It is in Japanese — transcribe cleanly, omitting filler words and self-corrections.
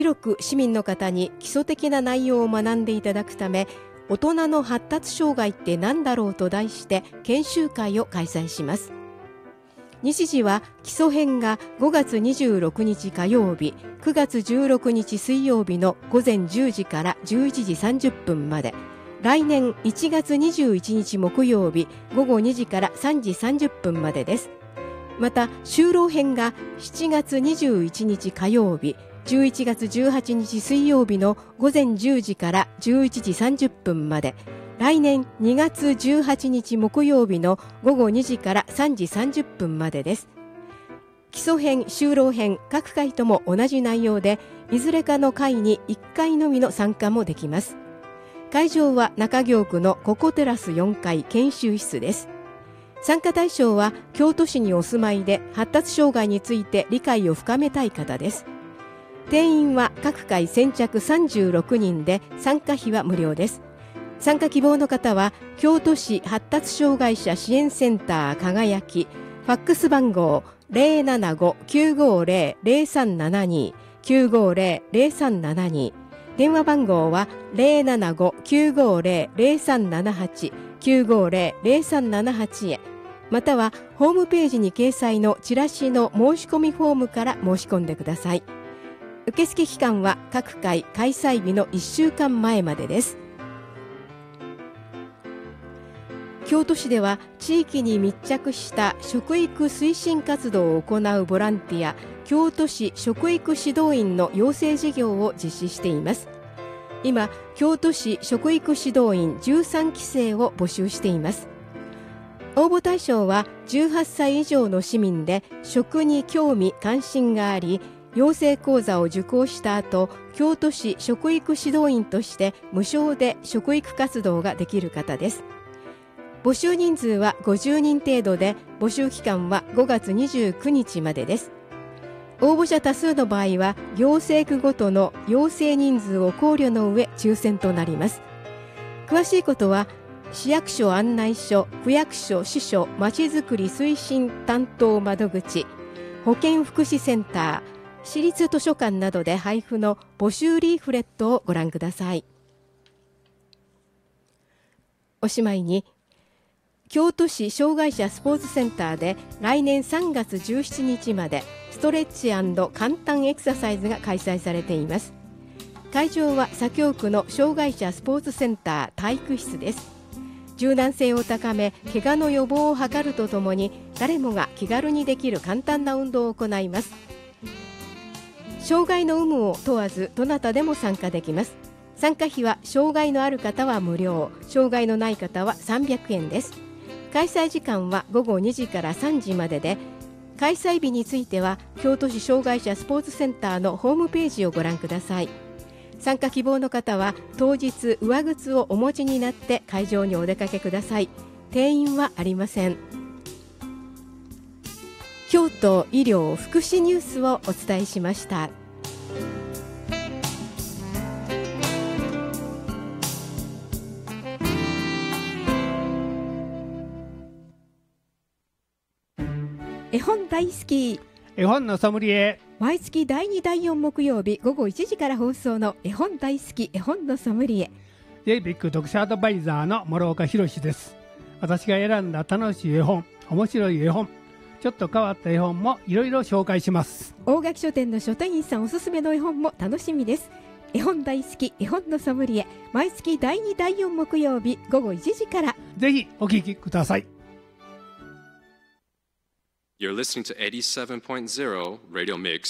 広く市民の方に基礎的な内容を学んでいただくため、大人の発達障害って何だろうと題して研修会を開催します。日時は基礎編が5月26日火曜日、9月16日水曜日の午前10時から11時30分まで、来年1月21日木曜日午後2時から3時30分までです。また就労編が7月21日火曜日、11月18日水曜日の午前10時から11時30分まで、来年2月18日木曜日の午後2時から3時30分までです。基礎編、就労編、各回とも同じ内容で、いずれかの回に1回のみの参加もできます。会場は中京区のココテラス4階研修室です。参加対象は京都市にお住まいで発達障害について理解を深めたい方です。定員は各回先着36人で、参加費は無料です。参加希望の方は京都市発達障害者支援センター輝き、ファックス番号 075-950-0372 950-0372、電話番号は 075-950-0378 950-0378 へ、またはホームページに掲載のチラシの申し込みフォームから申し込んでください。受付期間は各回開催日の1週間前までです。京都市では地域に密着した食育推進活動を行うボランティア、京都市食育指導員の養成事業を実施しています。今、京都市食育指導員13期生を募集しています。応募対象は18歳以上の市民で、食に興味関心があり、養成講座を受講した後、京都市食育指導員として無償で食育活動ができる方です。募集人数は50人程度で、募集期間は5月29日までです。応募者多数の場合は、行政区ごとの養成人数を考慮の上、抽選となります。詳しいことは、市役所案内所、区役所、支所、まちづくり推進担当窓口、保健福祉センター、市立図書館などで配布の募集リーフレットをご覧ください。おしまいに、京都市障害者スポーツセンターで来年3月17日までストレッチ&簡単エクササイズが開催されています。会場は左京区の障害者スポーツセンター体育室です。柔軟性を高め、怪我の予防を図るとともに、誰もが気軽にできる簡単な運動を行います。障害の有無を問わず、どなたでも参加できます。参加費は障害のある方は無料、障害のない方は300円です。開催時間は午後2時から3時までで、開催日については京都市障害者スポーツセンターのホームページをご覧ください。参加希望の方は当日上靴をお持ちになって会場にお出かけください。定員はありません。京都医療福祉ニュースをお伝えしました。絵本大好き、 絵本のソムリエ、 毎月第2第4木曜日午後1時から放送の絵本大好き絵本のソムリエ、 JBIC 読者アドバイザーの諸岡博です。私が選んだ楽しい絵本、面白い絵本、ちょっと変わった絵本もいろいろ紹介します。 大垣書店の書店員さんおすすめの絵本も楽しみです。絵本大好き絵本のソムリエ、毎月第2第4木曜日午後1時から、 ぜひお聞きください。 You're listening to 87.0 Radio Mix